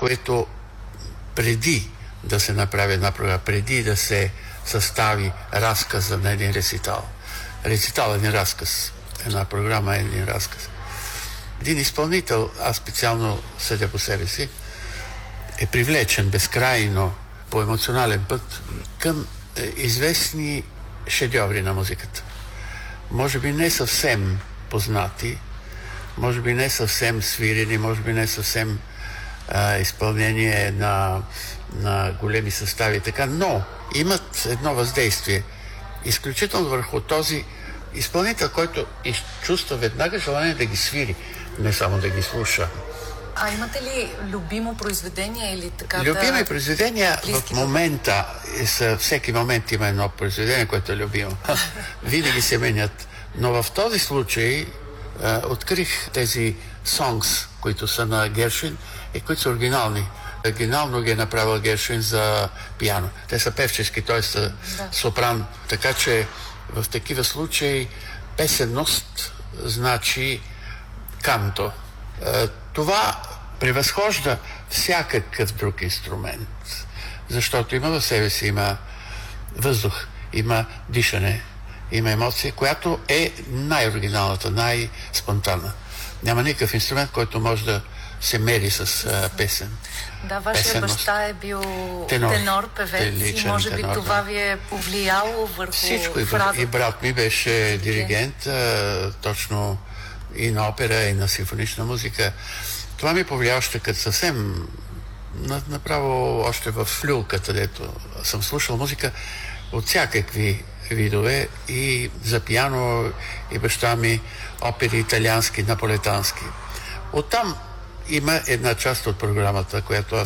което преди да се направи една програма, преди да се състави разказа на един рецитал. Рецитал е един разказ. Една програма е един разказ. Един изпълнител, аз специално съдя по себе си, е привлечен безкрайно по емоционален път към известни шедьоври на музиката. Може би не съвсем познати, може би не съвсем свирени, може би не съвсем изпълнение на големи състави, така, но имат едно въздействие изключително върху този изпълнител, който изчувства веднага желание да ги свири, не само да ги слуша. А имате ли любимо произведение или така? Любими произведения в момента, всеки момент има едно произведение, което е любимо. Винаги се менят. Но в този случай открих тези songs, които са на Гершвин и които са оригинални. Оригинално ги е направил Гершвин за пиано. Те са певчески, т.е. сопран. Така че в такива случаи песенност значи канто. Това превъзхожда всякакъв друг инструмент, защото има в себе си, има въздух, има дишане, има емоция, която е най-оригиналната, най-спонтанна. Няма никакъв инструмент, който може да се мери с песен. Да, вашия баща е бил тенор, певец и може би това ви е повлияло върху всичко. И брат ми беше диригент, точно и на опера, и на симфонична музика. Това ми повлияваше като съвсем направо още в люлката, дето съм слушал музика от всякакви видове и за пиано, и баща ми опери италиански, наполетански. Оттам има една част от програмата,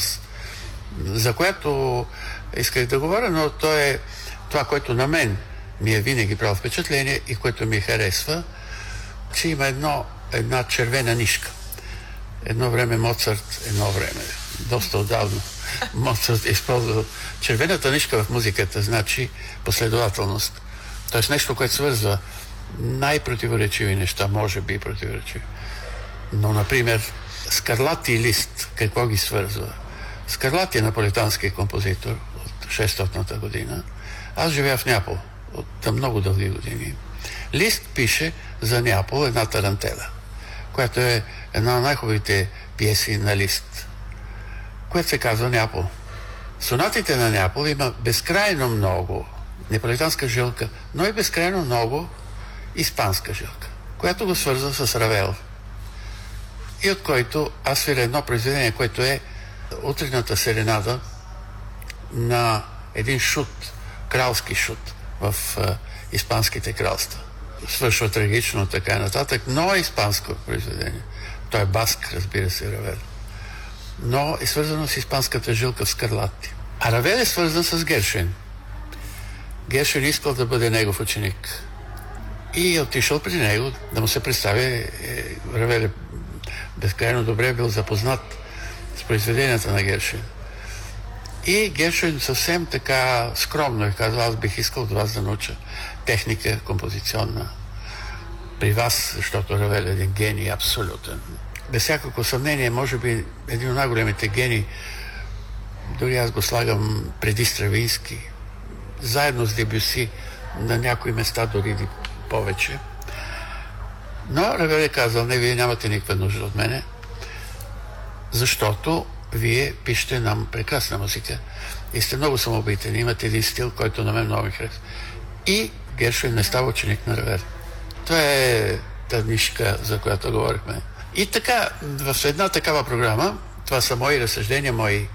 за която исках да говоря, но то е това, което на мен ми е винаги правило впечатление и което ми харесва, че има една червена нишка. Едно време Моцарт, доста отдавна, Моцарт е използвал червената нишка в музиката, значи последователност. Тоест нещо, което свързва най-противоречиви неща, може би противоречиви. Но, например, Скарлати и Лист, какво ги свързва? Скарлати е наполитански композитор от 600-та година. Аз живея в Неапол от много дълги години. Лист пише за Неапол една тарантела, която е една от най-хубавите пиеси на Лист, което се казва Неапол. Сонатите на Неапол има безкрайно много неаполитанска жилка, но и безкрайно много испанска жилка, която го свързва с Равел. И от който аз свиря едно произведение, което е утринната серенада на един шут, кралски шут в испанските кралства. Свършва трагично, така и нататък, но е испанско произведение. Той е баск, разбира се, Равел. Но е свързано с испанската жилка в Скарлати. А Равел е свързан с Гершвин. Гершвин искал да бъде негов ученик. И е отишъл при него да му се представи. Равел е безкрайно добре бил запознат с произведенията на Гершвин. И Гершвин съвсем така скромно е казал: аз бих искал от вас да науча техника композиционна при вас, защото Равел е един гений абсолютен. Без всякакво съмнение, може би един от най-големите гении, дори аз го слагам преди Стравински, заедно с Дебюси, на някои места дори повече. Но Равел е казал: не, вие нямате никаква нужда от мене, защото вие пишете нам прекрасна музика и сте много самоубитени, имате един стил, който на мен много ми харесва. И Гершвин не става ученик на Равел. Това е тази нишка, за която говорихме. И така, в една такава програма, това са мои разсъждения, мои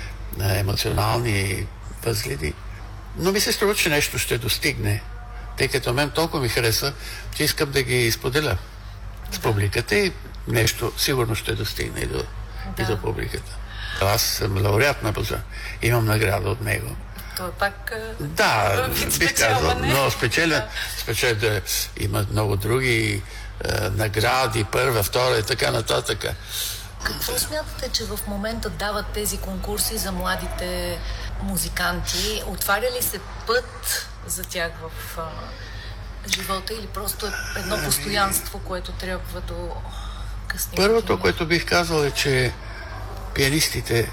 емоционални възгледи, но ми се струва, че нещо ще достигне, тъй като мен толкова ми харесва, че искам да ги споделя с публиката и нещо сигурно ще достигне и до публиката. Аз съм лауреат на Боза. Имам награда от него. Той пак бих казал, но спечеля да има много други награди, първа, втора и така нататък. Какво смятате, че в момента дават тези конкурси за младите музиканти? Отваря ли се път за тях в живота или просто едно постоянство, което трябва до късния? Първото, което бих казал, е, че пианистите